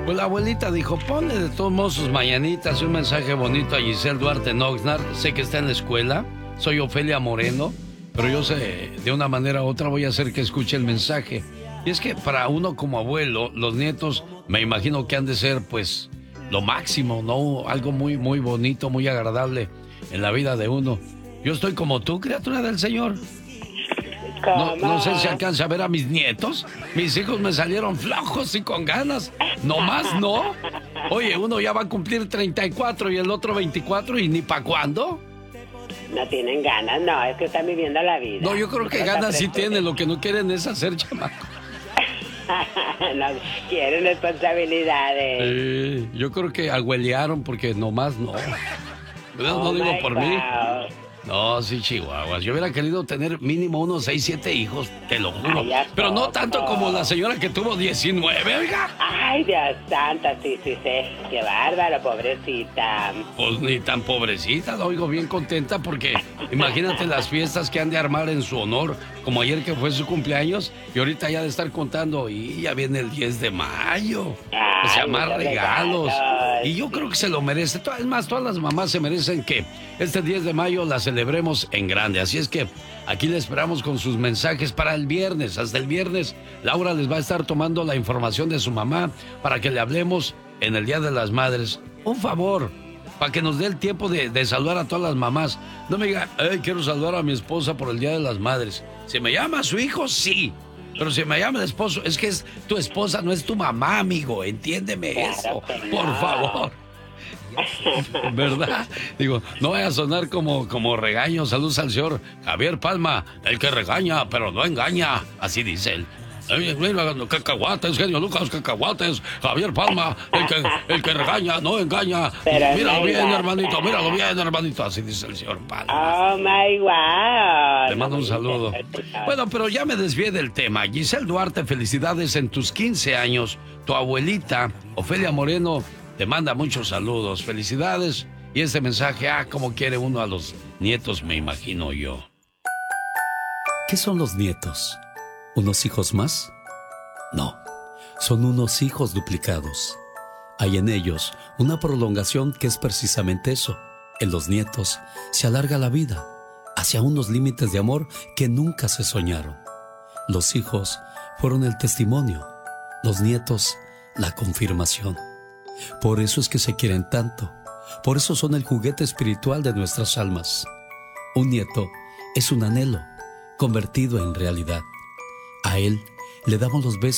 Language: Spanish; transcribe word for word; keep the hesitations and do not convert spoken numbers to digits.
Pues la abuelita dijo, ponle de todos modos sus mañanitas y un mensaje bonito a Giselle Duarte en Oxnard. Sé que está en la escuela, soy Ofelia Moreno, pero yo sé, de una manera u otra voy a hacer que escuche el mensaje. Y es que para uno como abuelo, los nietos, me imagino que han de ser, pues, lo máximo, ¿no? Algo muy, muy bonito, muy agradable en la vida de uno. Yo estoy como tú, criatura del Señor. No, no sé si alcanza a ver a mis nietos. Mis hijos me salieron flojos y con ganas. No más, ¿no? Oye, uno ya va a cumplir treinta y cuatro y el otro veinticuatro y ni pa' cuándo. No tienen ganas, no, es que están viviendo la vida. No, yo creo que ganas sí tienen, lo que no quieren es hacer chamaco. No quieren responsabilidades. Sí, yo creo que abuelearon porque nomás no. No, no oh digo por God. mí. No, sí, chihuahuas. Yo hubiera querido tener mínimo unos seis, siete hijos, te lo juro. Ay, pero no tanto como la señora que tuvo diecinueve, oiga. Ay, Dios santo, sí, sí, sí. Qué bárbaro, pobrecita. Pues ni tan pobrecita, la oigo bien contenta porque imagínate las fiestas que han de armar en su honor, como ayer que fue su cumpleaños, y ahorita ya de estar contando, y ya viene el diez de mayo. Ay, O sea, más regalos. regalos. Y yo creo que se lo merece. Es más, todas las mamás se merecen que este diez de mayo la celebremos en grande. Así es que aquí le esperamos con sus mensajes para el viernes. Hasta el viernes, Laura les va a estar tomando la información de su mamá para que le hablemos en el Día de las Madres. Un favor, para que nos dé el tiempo de, de saludar a todas las mamás. No me diga, hey, quiero saludar a mi esposa por el Día de las Madres. Si me llama su hijo, sí. Pero si me llama el esposo, es que es tu esposa, no es tu mamá, amigo. Entiéndeme eso, por favor. ¿Verdad? Digo, no vaya a sonar como, como regaño. Saludos al señor Javier Palma, el que regaña, pero no engaña. Así dice él. Ay, mira, cacahuates, genio Lucas, cacahuates. Javier Palma, el que, el que regaña, no engaña. Pero míralo no bien, engaña. hermanito, míralo bien, hermanito. Así dice el señor Palma. Oh, my God. Le mando un saludo. Bueno, pero ya me desvié del tema. Giselle Duarte, felicidades en tus quince años. Tu abuelita, Ofelia Moreno, te manda muchos saludos. Felicidades. Y este mensaje, ah, como quiere uno a los nietos, me imagino yo. ¿Qué son los nietos? ¿Unos hijos más? No, son unos hijos duplicados. Hay en ellos una prolongación que es precisamente eso. En los nietos se alarga la vida hacia unos límites de amor que nunca se soñaron. Los hijos fueron el testimonio, los nietos la confirmación. Por eso es que se quieren tanto, por eso son el juguete espiritual de nuestras almas. Un nieto es un anhelo convertido en realidad. A él le damos los besos